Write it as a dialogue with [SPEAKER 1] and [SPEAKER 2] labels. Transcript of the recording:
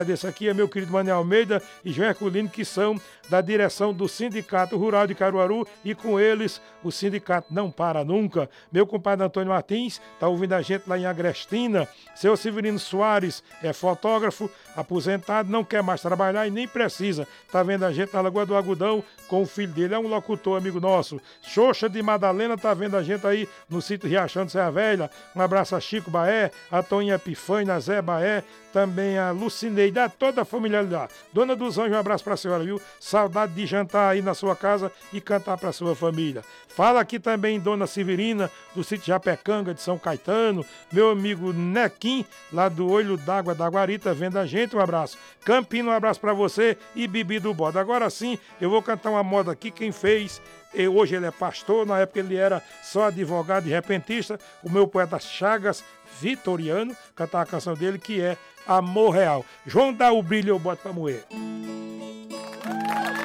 [SPEAKER 1] Esse aqui é meu querido Manuel Almeida e João Herculino, que são da direção do Sindicato Rural de Caruaru, e com eles o sindicato não para nunca. Meu compadre Antônio Martins está ouvindo a gente lá em Agrestina. Seu Severino Soares é fotógrafo, aposentado, não quer mais trabalhar e nem precisa. Está vendo a gente na Lagoa do Agudão com o filho dele, é um locutor amigo nosso. Xoxa de Madalena está vendo a gente aí no sítio Riachão de Serra Velha. Um abraço a Chico Baé, a Toninha Epifânia, a Zé Baé, também a Lucineide, a toda a família lá. Dona dos Anjos, um abraço pra senhora, viu? Saudade de jantar aí na sua casa e cantar pra sua família. Fala aqui também Dona Severina, do sítio Japecanga de São Caetano. Meu amigo Nequim, lá do Olho d'Água da Guarita, vendo a gente, um abraço. Campino, um abraço pra você e Bibi do Bode. Agora sim, eu vou cantar uma moda aqui, quem fez... Hoje ele é pastor, na época ele era só advogado e repentista. O meu poeta Chagas Vitoriano cantar a canção dele, que é Amor Real. João, dá o brilho, eu boto pra moer.